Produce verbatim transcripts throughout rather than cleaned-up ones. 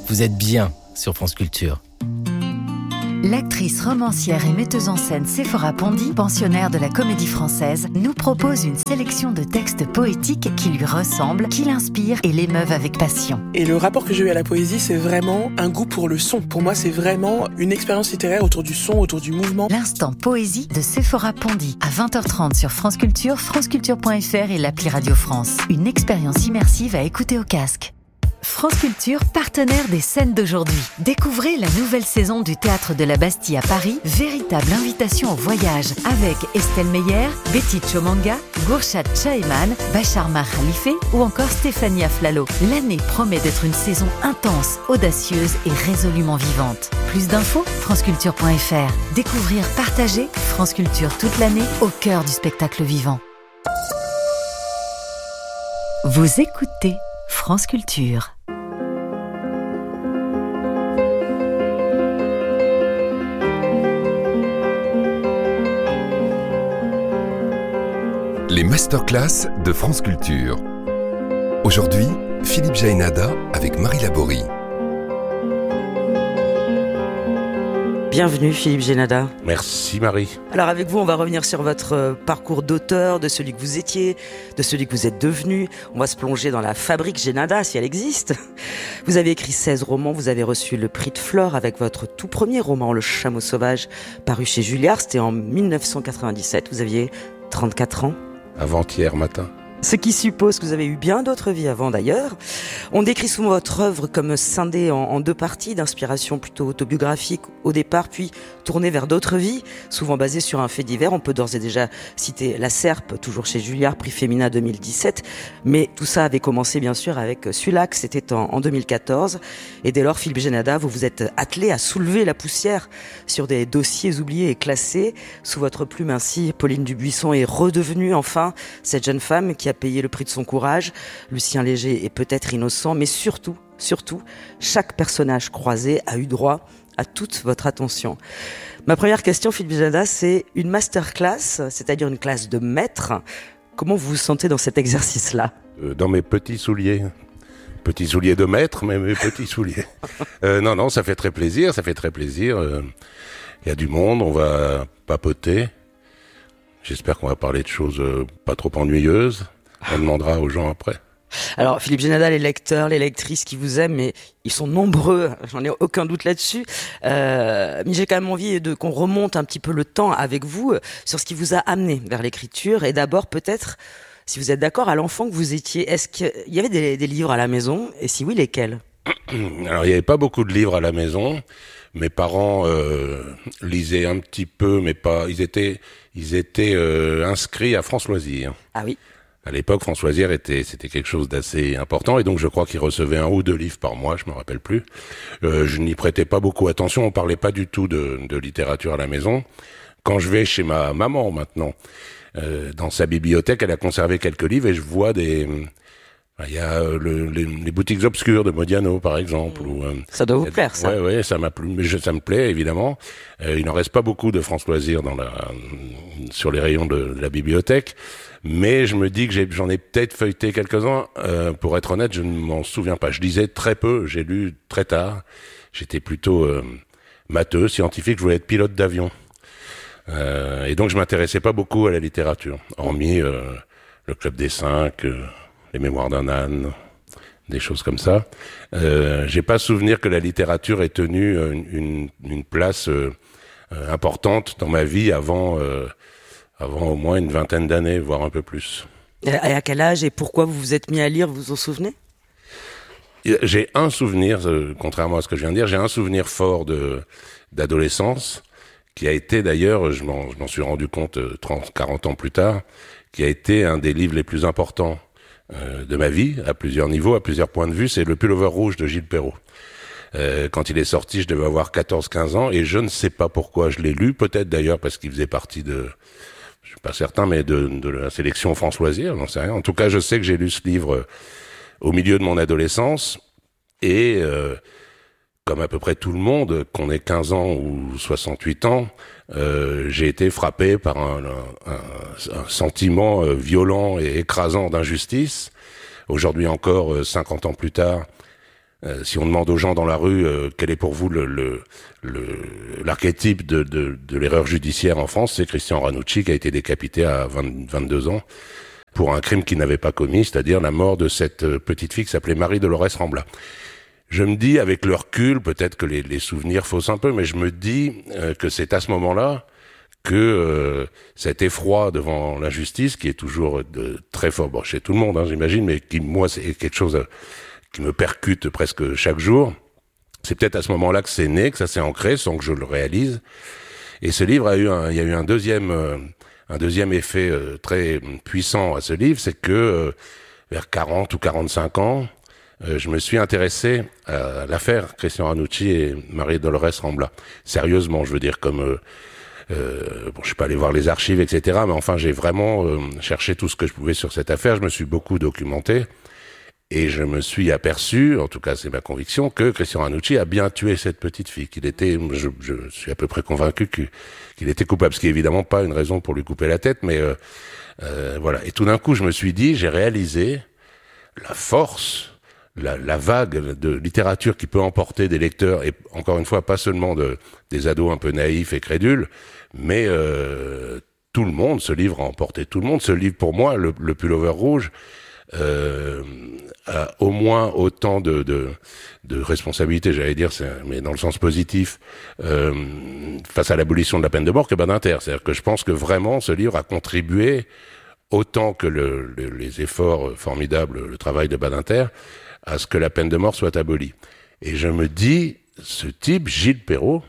Vous êtes bien sur France Culture. L'actrice, romancière et metteuse en scène Séphora Pondy, pensionnaire de la Comédie Française, nous propose une sélection de textes poétiques qui lui ressemblent, qui l'inspirent et l'émeuvent avec passion. Et le rapport que j'ai eu à la poésie, c'est vraiment un goût pour le son. Pour moi, c'est vraiment une expérience littéraire autour du son, autour du mouvement. L'instant poésie de Séphora Pondy, à vingt heures trente sur France Culture, franceculture point f r et l'appli Radio France. Une expérience immersive à écouter au casque. France Culture, partenaire des scènes d'aujourd'hui. Découvrez la nouvelle saison du Théâtre de la Bastille à Paris, véritable invitation au voyage avec Estelle Meyer, Betty Chomanga, Gourchat Chaeman, Bachar Mar Khalife ou encore Stéphanie Aflalo. L'année promet d'être une saison intense, audacieuse et résolument vivante. Plus d'infos, franceculture point f r. Découvrir, partager, France Culture toute l'année au cœur du spectacle vivant. Vous écoutez France Culture. Les masterclass de France Culture. Aujourd'hui, Philippe Jaénada avec Marie Laborie. Bienvenue Philippe Jaénada. Merci Marie. Alors avec vous, on va revenir sur votre parcours d'auteur, de celui que vous étiez, de celui que vous êtes devenu. On va se plonger dans la fabrique Jaénada, si elle existe. Vous avez écrit seize romans, vous avez reçu le prix de Flore avec votre tout premier roman, Le Chameau Sauvage, paru chez Julliard. C'était en dix-neuf cent quatre-vingt-dix-sept, vous aviez trente-quatre ans. Avant-hier matin. Ce qui suppose que vous avez eu bien d'autres vies avant d'ailleurs. On décrit souvent votre œuvre comme scindée en, en deux parties, d'inspiration plutôt autobiographique au départ, puis tournée vers d'autres vies, souvent basées sur un fait divers. On peut d'ores et déjà citer La Serpe, toujours chez Julliard, prix Femina deux mille dix-sept. Mais tout ça avait commencé bien sûr avec Sulac, c'était en, en deux mille quatorze. Et dès lors, Philippe Jaénada, vous vous êtes attelé à soulever la poussière sur des dossiers oubliés et classés. Sous votre plume ainsi, Pauline Dubuisson est redevenue enfin cette jeune femme qui a payé le prix de son courage. Lucien Léger est peut-être innocent, mais surtout, surtout, chaque personnage croisé a eu droit à toute votre attention. Ma première question, Philippe Jaénada, c'est une masterclass, c'est-à-dire une classe de maître. Comment vous vous sentez dans cet exercice-là ? euh, Dans mes petits souliers. Petits souliers de maître, mais mes petits souliers. Euh, non, non, ça fait très plaisir, ça fait très plaisir. Il euh, y a du monde, on va papoter. J'espère qu'on va parler de choses euh, pas trop ennuyeuses. On demandera aux gens après. Alors Philippe Jaénada, les lecteurs, les lectrices qui vous aiment, mais ils sont nombreux, j'en ai aucun doute là-dessus. Euh, mais j'ai quand même envie de qu'on remonte un petit peu le temps avec vous sur ce qui vous a amené vers l'écriture. Et d'abord peut-être, si vous êtes d'accord, à l'enfant que vous étiez, est-ce qu'il y avait des, des livres à la maison ? Et si oui, lesquels ? Alors il n'y avait pas beaucoup de livres à la maison. Mes parents euh, lisaient un petit peu, mais pas. Ils étaient, ils étaient euh, inscrits à France Loisirs. Ah oui. À l'époque, France Loisirs était, c'était quelque chose d'assez important, et donc je crois qu'ils recevaient un ou deux livres par mois, je me rappelle plus. Euh, je n'y prêtais pas beaucoup attention, on parlait pas du tout de, de littérature à la maison. Quand je vais chez ma maman maintenant, euh, dans sa bibliothèque, elle a conservé quelques livres, et je vois des... Il y a le, les, les boutiques obscures de Modiano, par exemple. Mmh. Où, euh, ça doit vous plaire, ça. Ouais, ouais, ça m'a plu, mais je, ça me plaît évidemment. Euh, il n'en reste pas beaucoup de France Loisirs dans la, sur les rayons de, de la bibliothèque, mais je me dis que j'ai, j'en ai peut-être feuilleté quelques-uns. Euh, pour être honnête, je ne m'en souviens pas. Je lisais très peu, j'ai lu très tard. J'étais plutôt euh, matheux, scientifique. Je voulais être pilote d'avion, euh, et donc je m'intéressais pas beaucoup à la littérature, hormis euh, le Club des Cinq. Euh, Les Mémoires d'un âne, des choses comme ça. Euh, j'ai pas souvenir que la littérature ait tenu une, une, une place euh, euh, importante dans ma vie avant, euh, avant au moins une vingtaine d'années, voire un peu plus. Et à quel âge et pourquoi vous vous êtes mis à lire, vous vous en souvenez ? J'ai un souvenir, euh, contrairement à ce que je viens de dire, j'ai un souvenir fort de, d'adolescence, qui a été d'ailleurs, je m'en, je m'en suis rendu compte euh, trente, quarante ans plus tard, qui a été un des livres les plus importants Euh, de ma vie, à plusieurs niveaux, à plusieurs points de vue. C'est Le Pullover Rouge de Gilles Perrault. Euh, quand il est sorti, je devais avoir quatorze quinze ans, et je ne sais pas pourquoi je l'ai lu, peut-être d'ailleurs parce qu'il faisait partie de, je suis pas certain, mais de, de la sélection France Loisirs, j'en sais rien. En tout cas, je sais que j'ai lu ce livre au milieu de mon adolescence, et euh, comme à peu près tout le monde, qu'on ait quinze ans ou soixante-huit ans, euh, j'ai été frappé par un, un, un sentiment euh, violent et écrasant d'injustice. Aujourd'hui encore, euh, cinquante ans plus tard, Euh, si on demande aux gens dans la rue euh, quel est pour vous le, le, le l'archétype de, de, de l'erreur judiciaire en France, c'est Christian Ranucci qui a été décapité à vingt, vingt-deux ans pour un crime qu'il n'avait pas commis, c'est-à-dire la mort de cette petite fille qui s'appelait Marie-Dolores Rambla. Je me dis, avec le recul, peut-être que les, les souvenirs faussent un peu, mais je me dis euh, que c'est à ce moment-là que euh, cet effroi devant l'injustice, qui est toujours de, très fort, bon, chez tout le monde, hein, j'imagine, mais qui, moi, c'est quelque chose euh, qui me percute presque chaque jour. C'est peut-être à ce moment-là que c'est né, que ça s'est ancré, sans que je le réalise. Et ce livre a eu un, il y a eu un deuxième, euh, un deuxième effet euh, très puissant à ce livre, c'est que euh, vers quarante ou quarante-cinq ans, euh, je me suis intéressé à l'affaire Christian Ranucci et Marie-Dolores Rambla. Sérieusement, je veux dire, comme euh, euh, bon, je suis pas allé voir les archives, et cetera. Mais enfin, j'ai vraiment euh, cherché tout ce que je pouvais sur cette affaire. Je me suis beaucoup documenté. Et je me suis aperçu, en tout cas c'est ma conviction, que Christian Ranucci a bien tué cette petite fille, qu'il était, je, je suis à peu près convaincu qu'il, qu'il était coupable, ce qui est évidemment pas une raison pour lui couper la tête, mais euh, euh, voilà. Et tout d'un coup, je me suis dit, j'ai réalisé la force, la, la vague de littérature qui peut emporter des lecteurs, et encore une fois, pas seulement de, des ados un peu naïfs et crédules, mais euh, tout le monde, ce livre a emporté tout le monde. Ce livre, pour moi, le, le Pullover rouge, Euh, a au moins autant de, de, de responsabilités, j'allais dire, c'est, mais dans le sens positif, euh, face à l'abolition de la peine de mort que Badinter. C'est-à-dire que je pense que vraiment ce livre a contribué autant que le, le, les efforts formidables, le travail de Badinter, à ce que la peine de mort soit abolie. Et je me dis, ce type, Gilles Perrault,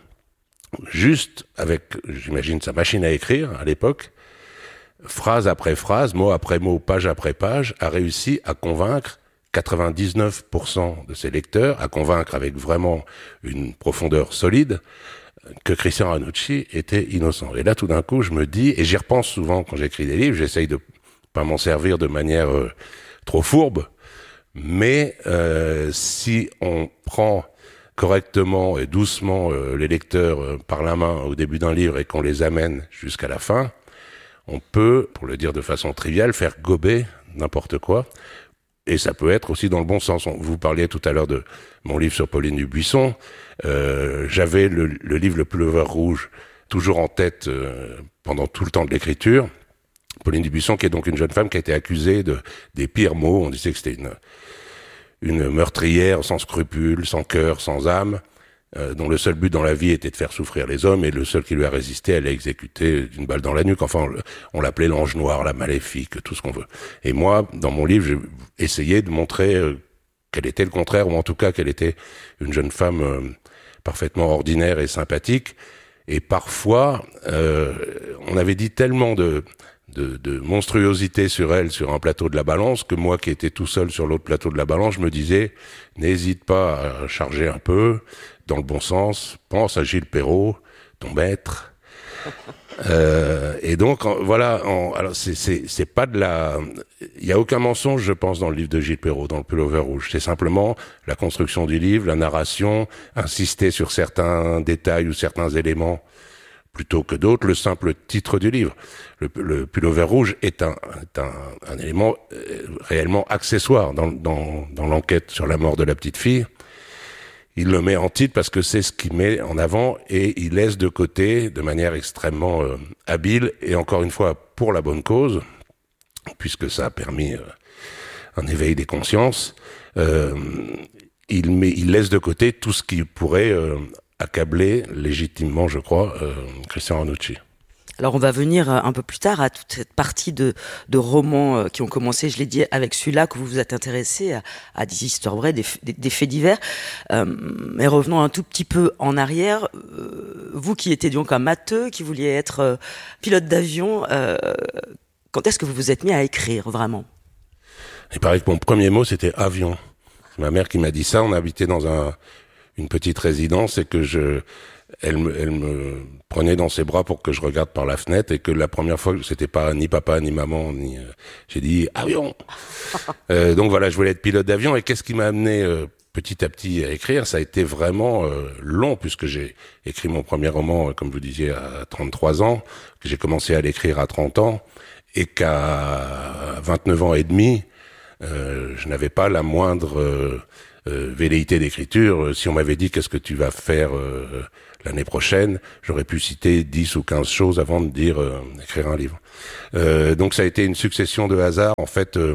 juste avec, j'imagine, sa machine à écrire à l'époque, phrase après phrase, mot après mot, page après page, a réussi à convaincre quatre-vingt-dix-neuf pour cent de ses lecteurs, à convaincre avec vraiment une profondeur solide, que Christian Ranucci était innocent. Et là, tout d'un coup, je me dis, et j'y repense souvent quand j'écris des livres, j'essaye de pas m'en servir de manière euh, trop fourbe, mais euh, si on prend correctement et doucement euh, les lecteurs euh, par la main au début d'un livre et qu'on les amène jusqu'à la fin, on peut, pour le dire de façon triviale, faire gober n'importe quoi. Et ça peut être aussi dans le bon sens. Vous parliez tout à l'heure de mon livre sur Pauline Dubuisson. Euh, j'avais le, le livre Le Pullover rouge toujours en tête euh, pendant tout le temps de l'écriture. Pauline Dubuisson, qui est donc une jeune femme qui a été accusée de des pires maux. On disait que c'était une, une meurtrière sans scrupules, sans cœur, sans âme. Euh, dont le seul but dans la vie était de faire souffrir les hommes, et le seul qui lui a résisté, elle l'a exécuté d'une balle dans la nuque. Enfin, on, on l'appelait l'ange noir, la maléfique, tout ce qu'on veut. Et moi, dans mon livre, j'ai essayé de montrer euh, qu'elle était le contraire, ou en tout cas qu'elle était une jeune femme euh, parfaitement ordinaire et sympathique. Et parfois, euh, on avait dit tellement de, de, de monstruosité sur elle, sur un plateau de la balance, que moi qui étais tout seul sur l'autre plateau de la balance, je me disais, n'hésite pas à charger un peu, dans le bon sens, pense à Gilles Perrault, ton maître. Euh, et donc, en, voilà, en, alors c'est, c'est, c'est pas de la... Il y a aucun mensonge, je pense, dans le livre de Gilles Perrault, dans le Pullover rouge. C'est simplement la construction du livre, la narration, insister sur certains détails ou certains éléments plutôt que d'autres, le simple titre du livre. Le, le Pullover rouge est un, est un, un élément euh, réellement accessoire dans, dans, dans l'enquête sur la mort de la petite fille. Il le met en titre parce que c'est ce qu'il met en avant, et il laisse de côté, de manière extrêmement euh, habile, et encore une fois pour la bonne cause, puisque ça a permis euh, un éveil des consciences, euh, il, met, il laisse de côté tout ce qui pourrait euh, accabler légitimement, je crois, euh, Christian Ranucci. Alors on va venir un peu plus tard à toute cette partie de, de romans qui ont commencé, je l'ai dit, avec celui-là, que vous vous êtes intéressé à, à des histoires vraies, des, des, des faits divers. Euh, mais revenons un tout petit peu en arrière. Euh, vous qui étiez donc un matheux, qui vouliez être euh, pilote d'avion, euh, quand est-ce que vous vous êtes mis à écrire vraiment ? Il paraît que mon premier mot c'était avion. C'est ma mère qui m'a dit ça. On habitait dans un, une petite résidence et que je... Elle me, elle me prenait dans ses bras pour que je regarde par la fenêtre, et que la première fois, c'était pas ni papa ni maman, ni euh, j'ai dit avion. euh, donc voilà, je voulais être pilote d'avion. Et qu'est-ce qui m'a amené euh, petit à petit à écrire ? Ça a été vraiment euh, long, puisque j'ai écrit mon premier roman, euh, comme vous disiez, à trente-trois ans, que j'ai commencé à l'écrire à trente ans, et qu'à vingt-neuf ans et demi, euh, je n'avais pas la moindre euh, euh, velléité d'écriture. Si on m'avait dit qu'est-ce que tu vas faire euh, l'année prochaine, j'aurais pu citer dix ou quinze choses avant de dire euh, écrire un livre. Euh, donc ça a été une succession de hasards. En fait, euh,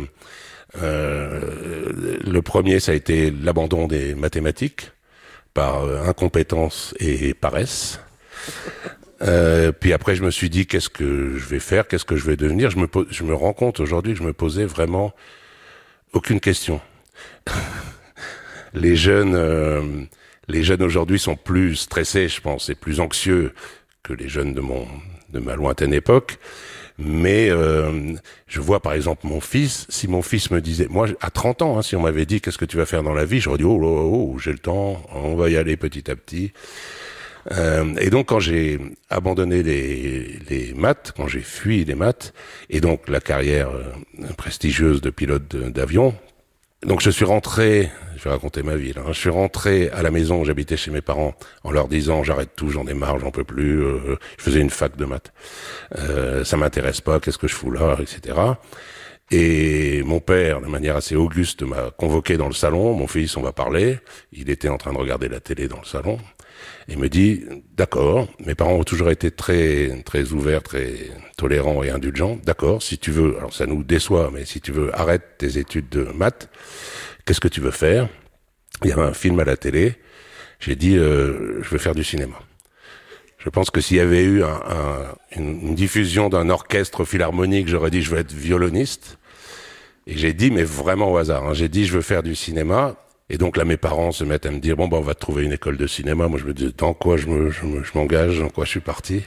euh, le premier, ça a été l'abandon des mathématiques par euh, incompétence et paresse. Euh, puis après, je me suis dit, qu'est-ce que je vais faire, qu'est-ce que je vais devenir. Je me, pose, je me rends compte aujourd'hui que je me posais vraiment aucune question. Les jeunes, euh, les jeunes aujourd'hui sont plus stressés, je pense, et plus anxieux que les jeunes de mon, de ma lointaine époque. Mais euh, je vois par exemple mon fils, si mon fils me disait, moi à trente ans, hein, si on m'avait dit qu'est-ce que tu vas faire dans la vie, j'aurais dit oh, oh, oh j'ai le temps, on va y aller petit à petit. Euh, et donc quand j'ai abandonné les, les maths, quand j'ai fui les maths, et donc la carrière euh, prestigieuse de pilote de, d'avion, donc je suis rentré, je vais raconter ma vie là, hein, je suis rentré à la maison, j'habitais chez mes parents, en leur disant j'arrête tout, j'en ai marre, j'en peux plus, euh, je faisais une fac de maths, euh, ça m'intéresse pas, qu'est-ce que je fous là, et cetera. Et mon père, de manière assez auguste, m'a convoqué dans le salon, mon fils, on va parler, il était en train de regarder la télé dans le salon, et me dit, d'accord, mes parents ont toujours été très très ouverts, très tolérants et indulgents, d'accord, si tu veux, alors ça nous déçoit, mais si tu veux, arrête tes études de maths, qu'est-ce que tu veux faire? Il y avait un film à la télé, j'ai dit, euh, je veux faire du cinéma. Je pense que s'il y avait eu un, un, une, une diffusion d'un orchestre philharmonique, j'aurais dit, je veux être violoniste, et j'ai dit, mais vraiment au hasard, hein, j'ai dit, je veux faire du cinéma. Et donc là, mes parents se mettent à me dire, bon, bah, on va te trouver une école de cinéma. Moi, je me dis, dans quoi je me, je me, je m'engage, dans quoi je suis parti.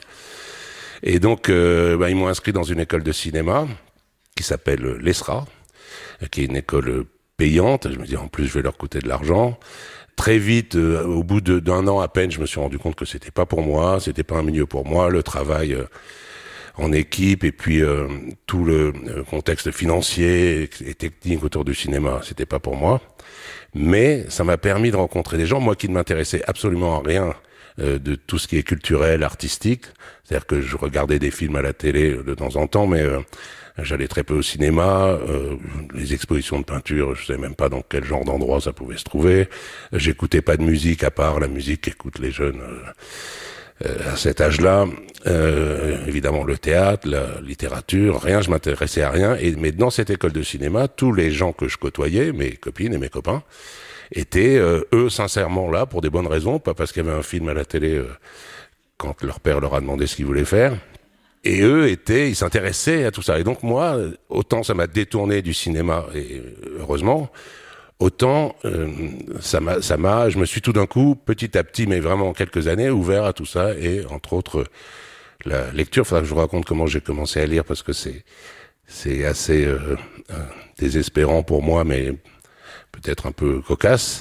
Et donc, euh, bah, ils m'ont inscrit dans une école de cinéma qui s'appelle l'E S R A, qui est une école payante. Je me dis, en plus, je vais leur coûter de l'argent. Très vite, euh, au bout de, d'un an à peine, je me suis rendu compte que c'était pas pour moi, c'était pas un milieu pour moi. Le travail euh, en équipe et puis euh, tout le contexte financier et technique autour du cinéma, c'était pas pour moi. Mais ça m'a permis de rencontrer des gens, moi qui ne m'intéressais absolument à rien euh, de tout ce qui est culturel, artistique. C'est-à-dire que je regardais des films à la télé de temps en temps, mais euh, j'allais très peu au cinéma. Euh, les expositions de peinture, je savais même pas dans quel genre d'endroit ça pouvait se trouver. J'écoutais pas de musique à part la musique qu'écoutent les jeunes euh, euh, à cet âge-là. Euh, évidemment le théâtre, la littérature, rien, je m'intéressais à rien. Et mais dans cette école de cinéma, tous les gens que je côtoyais, mes copines et mes copains, étaient euh, eux sincèrement là pour des bonnes raisons, pas parce qu'il y avait un film à la télé euh, quand leur père leur a demandé ce qu'ils voulaient faire. Et eux étaient, ils s'intéressaient à tout ça. Et donc moi, autant ça m'a détourné du cinéma, et heureusement, autant euh, ça m'a, ça m'a, je me suis tout d'un coup, petit à petit, mais vraiment en quelques années, ouvert à tout ça, et entre autres la lecture. Faudra que je vous raconte comment j'ai commencé à lire parce que c'est c'est assez euh, euh, désespérant pour moi, mais peut-être un peu cocasse.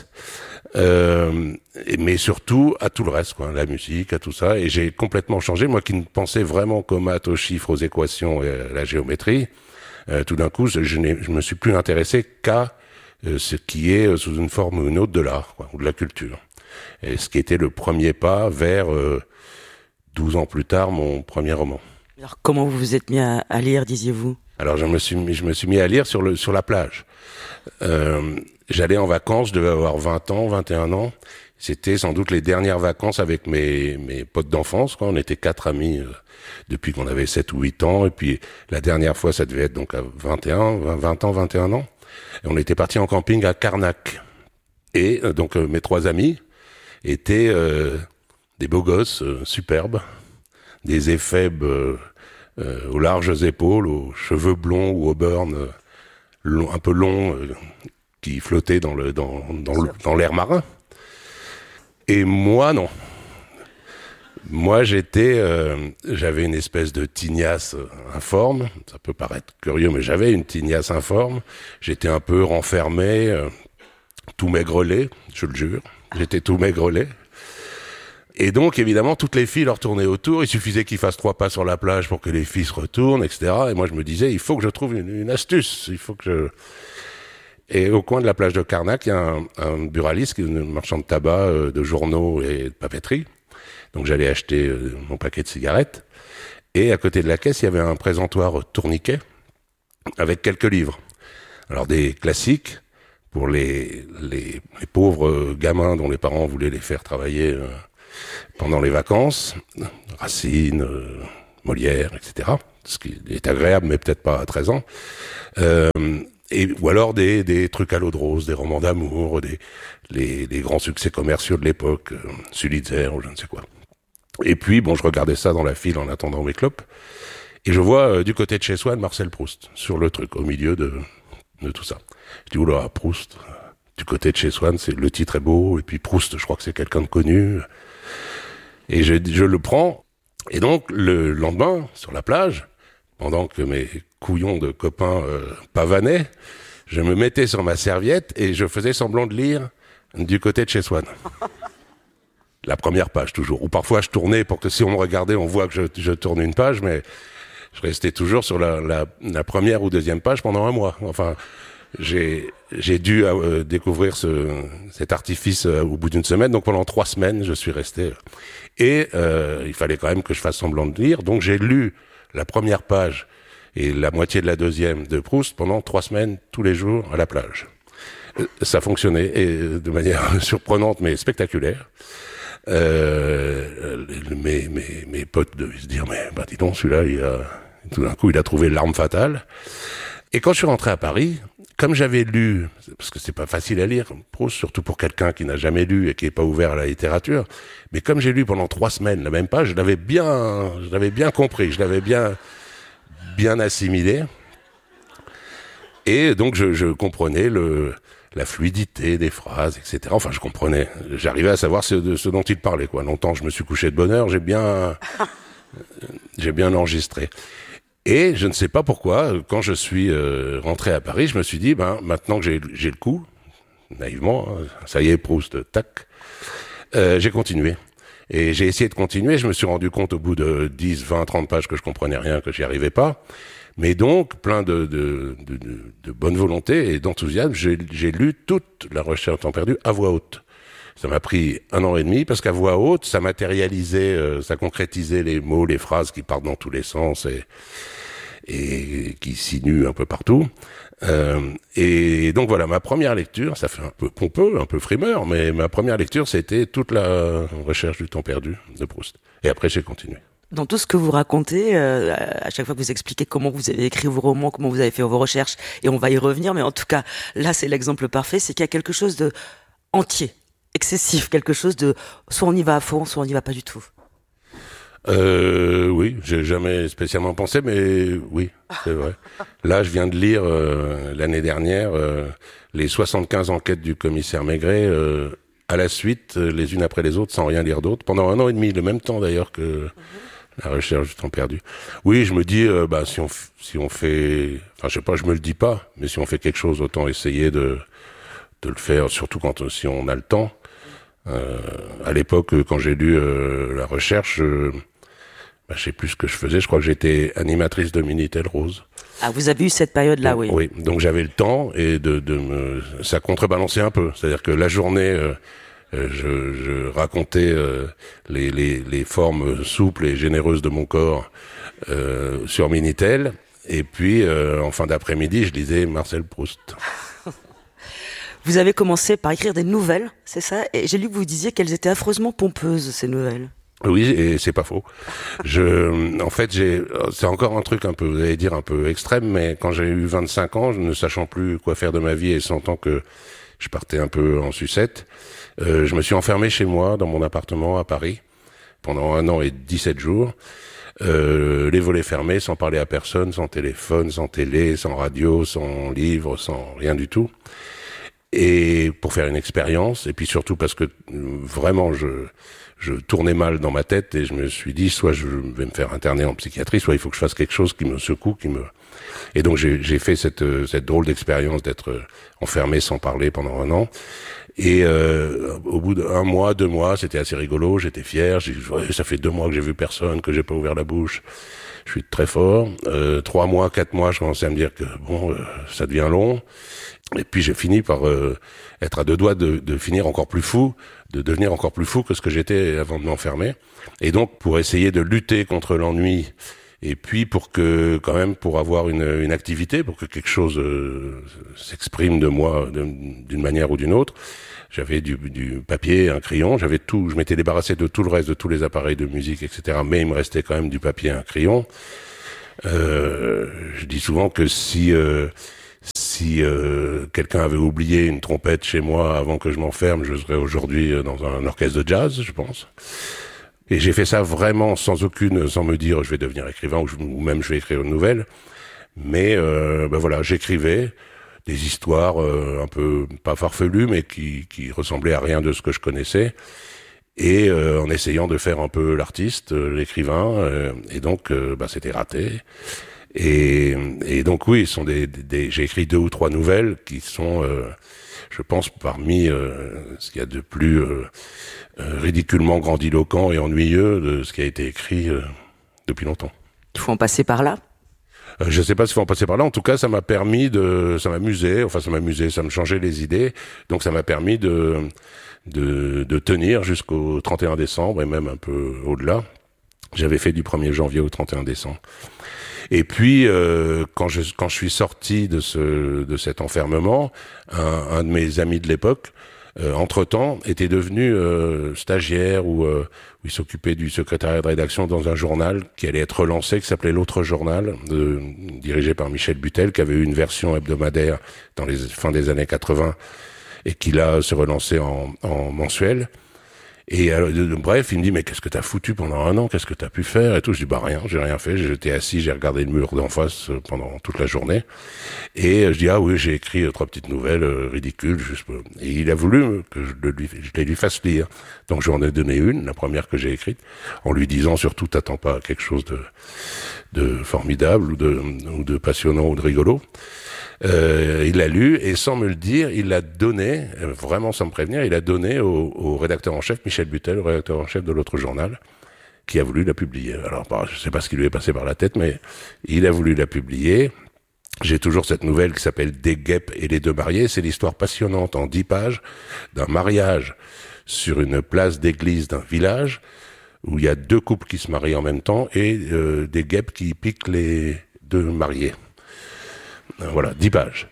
Euh, mais surtout à tout le reste, quoi, la musique, à tout ça. Et j'ai complètement changé. Moi qui ne pensais vraiment qu'aux maths, aux chiffres, aux équations et à la géométrie, euh, tout d'un coup, je, je, n'ai, je me suis plus intéressé qu'à euh, ce qui est euh, sous une forme ou une autre de l'art, quoi, ou de la culture. Et ce qui était le premier pas vers euh, douze ans plus tard, mon premier roman. Alors comment vous vous êtes mis à, à lire, disiez-vous? Alors je me suis mis, je me suis mis à lire sur le sur la plage. Euh, j'allais en vacances, je devais avoir vingt ans, vingt et un ans. C'était sans doute les dernières vacances avec mes mes potes d'enfance, quoi. On était quatre amis euh, depuis qu'on avait sept ou huit ans, et puis la dernière fois ça devait être donc à vingt et un, vingt ans, vingt et un ans. Et on était partis en camping à Carnac. Et euh, donc euh, mes trois amis étaient euh, des beaux gosses euh, superbes, des éphèbes euh, euh, aux larges épaules, aux cheveux blonds ou aux burnes euh, long, un peu longs euh, qui flottaient dans le dans dans, le, dans l'air marin. Et moi non. Moi j'étais, euh, j'avais une espèce de tignasse informe. Ça peut paraître curieux, mais j'avais une tignasse informe. J'étais un peu renfermé, euh, tout maigrelet, je le jure. J'étais tout maigrelet. Et donc, évidemment, toutes les filles leur tournaient autour. Il suffisait qu'ils fassent trois pas sur la plage pour que les filles se retournent, et cetera. Et moi, je me disais, il faut que je trouve une, une astuce. Il faut que je... Et au coin de la plage de Carnac, il y a un, un buraliste, un marchand de tabac, euh, de journaux et de papeterie. Donc, j'allais acheter euh, mon paquet de cigarettes. Et à côté de la caisse, il y avait un présentoir tourniquet avec quelques livres. Alors, des classiques, pour les, les, les pauvres gamins dont les parents voulaient les faire travailler euh, pendant les vacances, Racine, euh, Molière, et cetera. Ce qui est agréable, mais peut-être pas à treize ans. Euh, et, ou alors des, des trucs à l'eau de rose, des romans d'amour, des, les, les grands succès commerciaux de l'époque, euh, Sulitzer ou je ne sais quoi. Et puis, bon, je regardais ça dans la file en attendant mes clopes. Et je vois euh, du côté de chez Swann Marcel Proust, sur le truc, au milieu de, de tout ça. Je dis, oula, Proust, du côté de chez Swann, c'est, le titre est beau, et puis Proust, je crois que c'est quelqu'un de connu. Et je, je le prends, et donc, le lendemain, sur la plage, pendant que mes couillons de copains euh, pavanaient, je me mettais sur ma serviette et je faisais semblant de lire du côté de chez Swann. La première page, toujours. Ou parfois, je tournais pour que si on me regardait, on voit que je, je tourne une page, mais je restais toujours sur la, la, la première ou deuxième page pendant un mois. Enfin, j'ai, j'ai dû euh, découvrir ce, cet artifice euh, au bout d'une semaine. Donc, pendant trois semaines, je suis resté. Et euh, il fallait quand même que je fasse semblant de lire. Donc, j'ai lu la première page et la moitié de la deuxième de Proust pendant trois semaines, tous les jours, à la plage. Ça fonctionnait, et de manière surprenante, mais spectaculaire. Euh, mes, mes, mes potes devaient se dire, mais bah, dis donc, celui-là, il a, tout d'un coup, il a trouvé l'arme fatale. Et quand je suis rentré à Paris, comme j'avais lu, parce que c'est pas facile à lire, Proust, surtout pour quelqu'un qui n'a jamais lu et qui est pas ouvert à la littérature, mais comme j'ai lu pendant trois semaines la même page, je l'avais bien, je l'avais bien compris, je l'avais bien, bien assimilé. Et donc, je, je comprenais le, la fluidité des phrases, et cetera. Enfin, je comprenais. J'arrivais à savoir ce, de ce dont il parlait, quoi. Longtemps, je me suis couché de bonne heure, j'ai bien, j'ai bien enregistré. Et je ne sais pas pourquoi, quand je suis euh, rentré à Paris, je me suis dit, ben, maintenant que j'ai, j'ai le coup, naïvement, hein, ça y est, Proust, tac, euh, j'ai continué. Et j'ai essayé de continuer, je me suis rendu compte au bout de dix, vingt, trente pages que je comprenais rien, que j'y arrivais pas. Mais donc, plein de, de, de, de, de bonne volonté et d'enthousiasme, j'ai, j'ai lu toute La Recherche du temps perdu à voix haute. Ça m'a pris un an et demi, parce qu'à voix haute, ça matérialisait, euh, ça concrétisait les mots, les phrases qui partent dans tous les sens et, et qui sinuent un peu partout. Euh, et donc voilà, ma première lecture, ça fait un peu pompeux, un peu frimeur, mais ma première lecture, c'était toute La Recherche du temps perdu de Proust. Et après, j'ai continué. Dans tout ce que vous racontez, euh, à chaque fois que vous expliquez comment vous avez écrit vos romans, comment vous avez fait vos recherches, et on va y revenir, mais en tout cas, là, c'est l'exemple parfait, c'est qu'il y a quelque chose de entier, excessif, quelque chose de soit on y va à fond, soit on n'y va pas du tout. Euh, oui, j'ai jamais spécialement pensé, mais oui, c'est vrai. Là, je viens de lire euh, l'année dernière euh, les soixante-quinze enquêtes du commissaire Maigret euh, à la suite, euh, les unes après les autres, sans rien lire d'autre, pendant un an et demi, le même temps d'ailleurs que mmh. La Recherche du temps perdu. Oui, je me dis, euh, bah si on f- si on fait, enfin je sais pas, je me le dis pas, mais si on fait quelque chose, autant essayer de de le faire, surtout quand si on a le temps. Euh, à l'époque, quand j'ai lu euh, La Recherche, euh, bah, je sais plus ce que je faisais. Je crois que j'étais animatrice de Minitel Rose. Ah, vous avez eu cette période-là, donc, oui. Oui, donc j'avais le temps et de, de me, ça contrebalançait un peu. C'est-à-dire que la journée, euh, je, je racontais euh, les, les, les formes souples et généreuses de mon corps euh, sur Minitel, et puis euh, en fin d'après-midi, je lisais Marcel Proust. Vous avez commencé par écrire des nouvelles, c'est ça? Et j'ai lu que vous disiez qu'elles étaient affreusement pompeuses, ces nouvelles. Oui, et c'est pas faux. Je, en fait, j'ai, c'est encore un truc un peu, vous allez dire un peu extrême, mais quand j'ai eu vingt-cinq ans, ne sachant plus quoi faire de ma vie et sentant que je partais un peu en sucette, euh, je me suis enfermé chez moi, dans mon appartement à Paris, pendant un an et dix-sept jours, euh, les volets fermés, sans parler à personne, sans téléphone, sans télé, sans radio, sans livre, sans rien du tout. Et pour faire une expérience, et puis surtout parce que vraiment je je tournais mal dans ma tête et je me suis dit soit je vais me faire interner en psychiatrie, soit il faut que je fasse quelque chose qui me secoue, qui me et donc j'ai j'ai fait cette cette drôle d'expérience d'être enfermé sans parler pendant un an. Et euh, au bout d'un mois, deux mois, c'était assez rigolo, j'étais fier, j'ai dit, ouais, ça fait deux mois que j'ai vu personne, que j'ai pas ouvert la bouche, je suis très fort. Euh, trois mois, quatre mois, je commençais à me dire que bon, euh, ça devient long. Et puis j'ai fini par euh, être à deux doigts de, de finir encore plus fou, de devenir encore plus fou que ce que j'étais avant de m'enfermer. Et donc pour essayer de lutter contre l'ennui Et puis pour que, quand même, pour avoir une, une activité, pour que quelque chose euh, s'exprime de moi de, d'une manière ou d'une autre, j'avais du, du papier, un crayon, j'avais tout. Je m'étais débarrassé de tout le reste, de tous les appareils de musique, et cetera. Mais il me restait quand même du papier, un crayon. Euh, je dis souvent que si euh, si euh, quelqu'un avait oublié une trompette chez moi avant que je m'enferme, je serais aujourd'hui dans un orchestre de jazz, je pense. Et j'ai fait ça vraiment sans aucune, sans me dire je vais devenir écrivain ou, je, ou même je vais écrire une nouvelle. Mais euh, ben voilà, j'écrivais des histoires euh, un peu pas farfelues, mais qui, qui ressemblaient à rien de ce que je connaissais. Et euh, en essayant de faire un peu l'artiste, euh, l'écrivain, euh, et donc euh, bah, c'était raté. Et, et donc oui, ce sont des, des, des, j'ai écrit deux ou trois nouvelles qui sont, euh, je pense, parmi euh, ce qu'il y a de plus euh, euh, ridiculement grandiloquent et ennuyeux de ce qui a été écrit euh, depuis longtemps. Il faut en passer par là. Euh, je sais pas s'il faut en passer par là. En tout cas, ça m'a permis de, ça m'amusait. Enfin, ça m'amusait, ça me changeait les idées. Donc, ça m'a permis de, de, de tenir jusqu'au trente et un décembre et même un peu au-delà. J'avais fait du premier janvier au trente et un décembre. Et puis, euh, quand je quand je suis sorti de ce de cet enfermement, un, un de mes amis de l'époque, euh, entre-temps, était devenu euh, stagiaire ou euh, où il s'occupait du secrétariat de rédaction dans un journal qui allait être relancé, qui s'appelait L'Autre Journal, de, dirigé par Michel Butel, qui avait eu une version hebdomadaire dans les fins des années quatre-vingts et qui là se relançait en, en mensuel. Et euh, bref, il me dit mais qu'est-ce que t'as foutu pendant un an, qu'est-ce que t'as pu faire et tout. Je dis bah rien, j'ai rien fait, j'étais assis, j'ai regardé le mur d'en face euh, pendant toute la journée. Et euh, je dis ah oui, j'ai écrit euh, trois petites nouvelles euh, ridicules. Juste pour... Et il a voulu que je, le lui, je les lui fasse lire. Donc j'en ai donné une, la première que j'ai écrite, en lui disant surtout t'attends pas quelque chose de, de formidable ou de, ou de passionnant ou de rigolo. Euh, il l'a lu et sans me le dire, il l'a donné, vraiment sans me prévenir, il l'a donné au, au rédacteur en chef, Michel Butel, au rédacteur en chef de L'Autre Journal, qui a voulu la publier. Alors, bah, je sais pas ce qui lui est passé par la tête, mais il a voulu la publier. J'ai toujours cette nouvelle qui s'appelle Des guêpes et les deux mariés. C'est l'histoire passionnante en dix pages d'un mariage sur une place d'église d'un village où il y a deux couples qui se marient en même temps et euh, des guêpes qui piquent les deux mariés. Voilà, dix pages.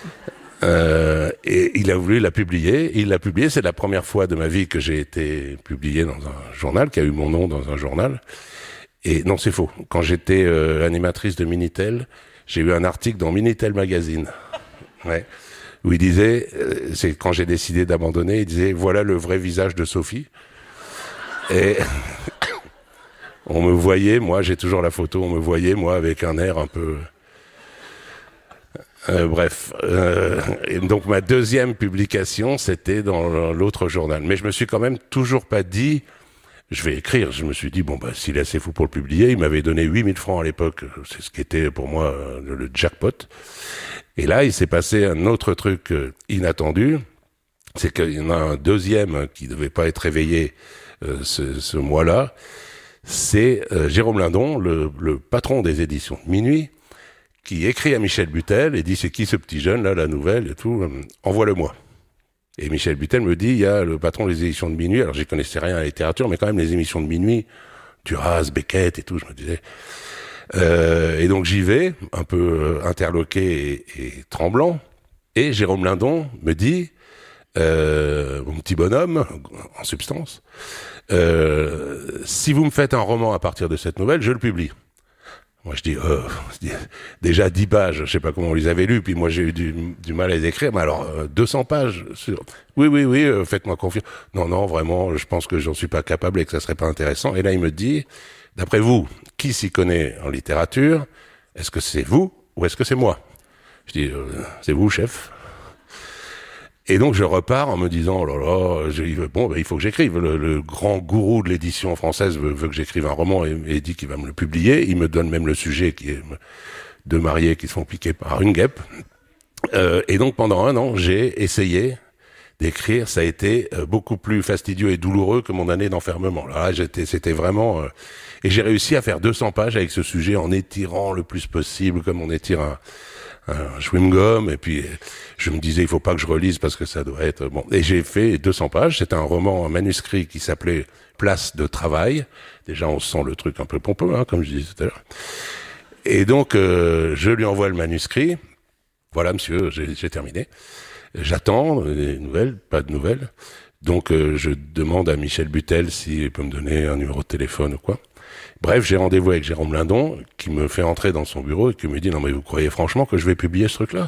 Euh, et il a voulu la publier. Il l'a publiée. C'est la première fois de ma vie que j'ai été publié dans un journal, qui a eu mon nom dans un journal. Et non, c'est faux. Quand j'étais euh, animatrice de Minitel, j'ai eu un article dans Minitel Magazine. Ouais. Où il disait, euh, c'est quand j'ai décidé d'abandonner, il disait, voilà le vrai visage de Sophie. Et on me voyait, moi, j'ai toujours la photo, on me voyait, moi, avec un air un peu... Euh, bref, euh, et donc ma deuxième publication, c'était dans L'Autre Journal. Mais je me suis quand même toujours pas dit, je vais écrire. Je me suis dit, bon, bah, s'il est assez fou pour le publier, il m'avait donné huit mille francs à l'époque. C'est ce qui était pour moi le, le jackpot. Et là, il s'est passé un autre truc inattendu. C'est qu'il y en a un deuxième qui devait pas être réveillé euh, ce, ce mois-là. C'est euh, Jérôme Lindon, le, le patron des éditions de Minuit, qui écrit à Michel Butel et dit c'est qui ce petit jeune là, la nouvelle et tout, euh, envoie-le-moi. Et Michel Butel me dit il y a le patron des éditions de Minuit, alors j'y connaissais rien à la littérature, mais quand même les émissions de Minuit, Duras, Beckett et tout, je me disais. Euh, et donc j'y vais, un peu interloqué et, et tremblant, et Jérôme Lindon me dit euh, mon petit bonhomme, en substance, euh, si vous me faites un roman à partir de cette nouvelle, je le publie. Moi, je dis, euh, déjà dix pages, je sais pas comment on les avait lues, puis moi, j'ai eu du, du mal à les écrire, mais alors, euh, deux cents pages sur... Oui, oui, oui, euh, faites-moi confiance. Non, non, vraiment, je pense que j'en suis pas capable et que ça serait pas intéressant. Et là, il me dit, d'après vous, qui s'y connaît en littérature? Est-ce que c'est vous ou est-ce que c'est moi? Je dis, euh, c'est vous, chef. Et donc je repars en me disant, oh là là, je, bon, ben, il faut que j'écrive. Le, le grand gourou de l'édition française veut, veut que j'écrive un roman et, et dit qu'il va me le publier. Il me donne même le sujet qui est deux mariés qui se font piquer par une guêpe. Euh, et donc pendant un an, j'ai essayé d'écrire, ça a été euh, beaucoup plus fastidieux et douloureux que mon année d'enfermement. Là, j'étais, c'était vraiment... Euh, et j'ai réussi à faire deux cents pages avec ce sujet en étirant le plus possible, comme on étire un, un chewing-gum. Et puis, je me disais, il faut pas que je relise parce que ça doit être... bon. Et j'ai fait deux cents pages. C'était un roman, un manuscrit qui s'appelait Place de travail. Déjà, on sent le truc un peu pompeux, hein, comme je disais tout à l'heure. Et donc, euh, je lui envoie le manuscrit. Voilà, monsieur, j'ai, j'ai terminé. J'attends des nouvelles, pas de nouvelles. Donc, euh, je demande à Michel Butel s'il peut me donner un numéro de téléphone ou quoi. Bref, j'ai rendez-vous avec Jérôme Lindon, qui me fait entrer dans son bureau et qui me dit « Non, mais vous croyez franchement que je vais publier ce truc-là ?»